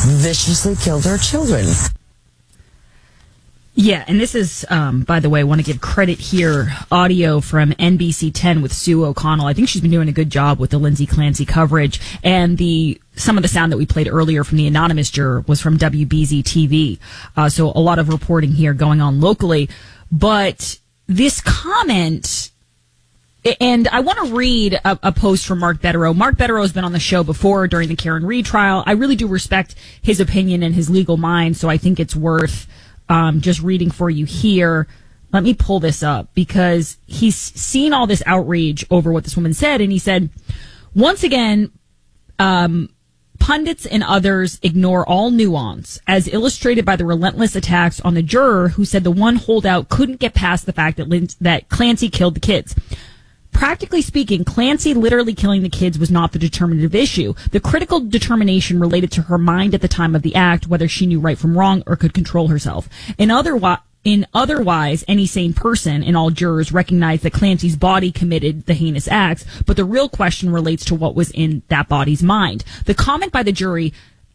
viciously killed our children. Yeah, and this is, by the way, I want to give credit here, audio from NBC 10 with Sue O'Connell. I think she's been doing a good job with the Lindsay Clancy coverage. And some of the sound that we played earlier from the anonymous juror was from WBZ TV. So a lot of reporting here going on locally. But this comment, and I want to read a post from Mark Betterow. Mark Betterow has been on the show before during the Karen Reed trial. I really do respect his opinion and his legal mind, so I think it's worth just reading for you here. Let me pull this up because he's seen all this outrage over what this woman said, and he said, once again, pundits and others ignore all nuance, as illustrated by the relentless attacks on the juror who said the one holdout couldn't get past the fact that Clancy killed the kids. Practically speaking, Clancy literally killing the kids was not the determinative issue. The critical determination related to her mind at the time of the act, whether she knew right from wrong or could control herself. In otherwise, any sane person and all jurors recognize that Clancy's body committed the heinous acts, but the real question relates to what was in that body's mind. The comment by the juror,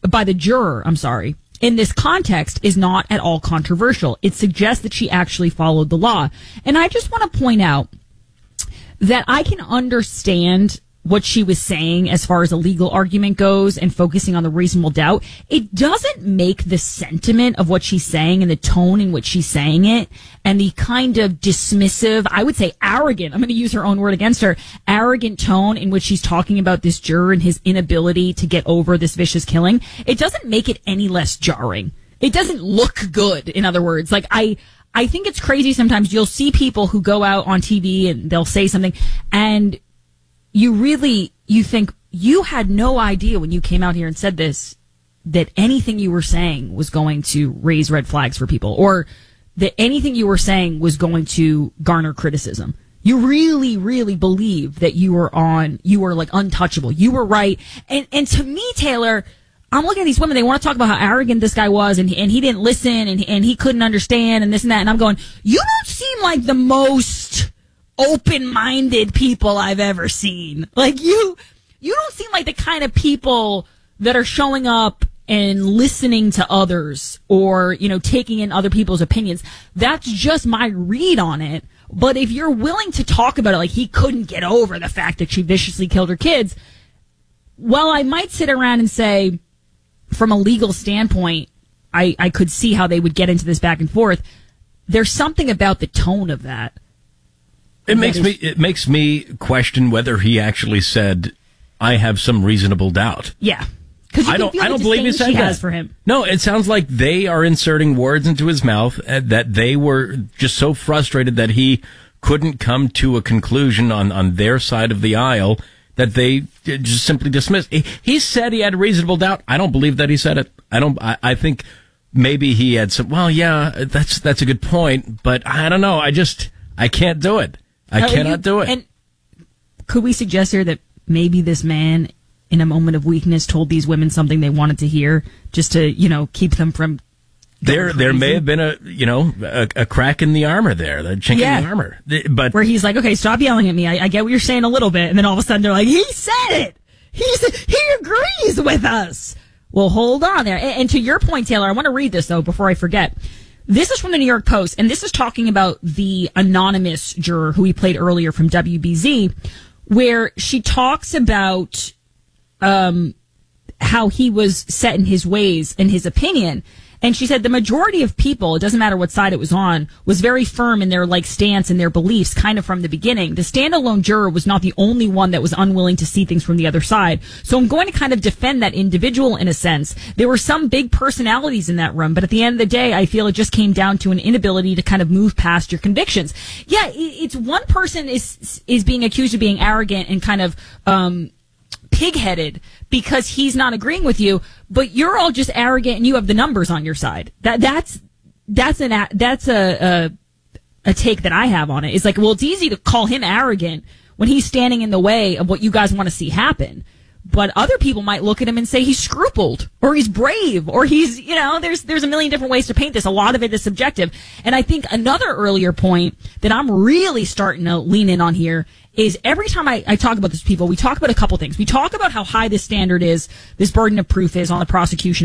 in this context is not at all controversial. It suggests that she actually followed the law. And I just want to point out that I can understand what she was saying as far as a legal argument goes and focusing on the reasonable doubt. It doesn't make the sentiment of what she's saying and the tone in which she's saying it and the kind of dismissive, I would say arrogant, I'm going to use her own word against her, arrogant tone in which she's talking about this juror and his inability to get over this vicious killing. It doesn't make it any less jarring. It doesn't look good, in other words. Like, I think it's crazy sometimes. You'll see people who go out on TV and they'll say something and you think you had no idea when you came out here and said this, that anything you were saying was going to raise red flags for people or that anything you were saying was going to garner criticism. You really, really believe that you were like untouchable. You were right. And to me, Taylor, I'm looking at these women, they want to talk about how arrogant this guy was and he didn't listen and he couldn't understand and this and that. And I'm going, you don't seem like the most open-minded people I've ever seen. Like you don't seem like the kind of people that are showing up and listening to others or, taking in other people's opinions. That's just my read on it. But if you're willing to talk about it, like he couldn't get over the fact that she viciously killed her kids, well, I might sit around and say, from a legal standpoint, I could see how they would get into this back and forth. There's something about the tone of that. It makes me question whether he actually said, I have some reasonable doubt. Yeah. I don't believe he said that. For him. No, it sounds like they are inserting words into his mouth that they were just so frustrated that he couldn't come to a conclusion on their side of the aisle that they just simply dismissed. He said he had reasonable doubt. I don't believe that he said it. I think maybe he had some, well, yeah, that's a good point, but I don't know. I can't do it. I cannot do it. And could we suggest here that maybe this man, in a moment of weakness, told these women something they wanted to hear just to, keep them from There may have been a crack in the armor there, the chink in the armor. But where he's like, okay, stop yelling at me. I get what you're saying a little bit. And then all of a sudden they're like, he said it. He agrees with us. Well, hold on there. And to your point, Taylor, I want to read this, though, before I forget. This is from the New York Post, and this is talking about the anonymous juror who we played earlier from WBZ, where she talks about how he was set in his ways and his opinion. And she said the majority of people, it doesn't matter what side it was on, was very firm in their stance and their beliefs kind of from the beginning. The standalone juror was not the only one that was unwilling to see things from the other side. So I'm going to kind of defend that individual in a sense. There were some big personalities in that room, but at the end of the day, I feel it just came down to an inability to kind of move past your convictions. Yeah, it's one person is being accused of being arrogant and kind of pig-headed because he's not agreeing with you, but you're all just arrogant and you have the numbers on your side. That's a take that I have on it. It's like, well, it's easy to call him arrogant when he's standing in the way of what you guys want to see happen. But other people might look at him and say he's scrupled or he's brave or he's, there's a million different ways to paint this. A lot of it is subjective. And I think another earlier point that I'm really starting to lean in on here is every time I talk about this, people, we talk about a couple things. We talk about how high this standard is, this burden of proof is on the prosecution